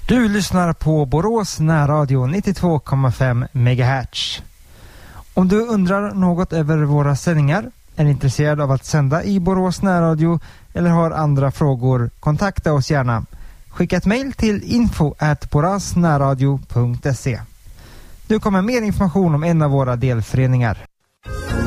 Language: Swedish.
Du lyssnar på Borås närradio 92,5 MHz. Om du undrar något över våra sändningar, är intresserad av att sända i Borås närradio eller har andra frågor, kontakta oss gärna. Skicka ett mejl till info@borasnärradio.se. Nu kommer mer information om en av våra delföreningar.